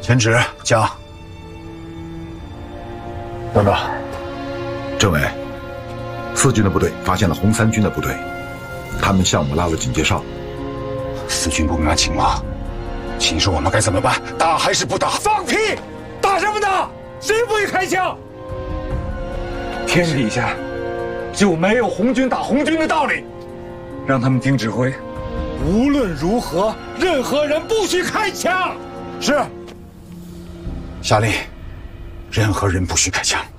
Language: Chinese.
前旨讲。等等， 政委，4军的部队发现了红三军的部队，他们向我们拉了警戒哨。 4军不明白情况，请说我们该怎么办？打还是不打？ 放屁！打什么打？谁不许开枪？天底下就没有红军打红军的道理，让他们听指挥。无论如何，任何人不许开枪。 是。下令，任何人不许开枪。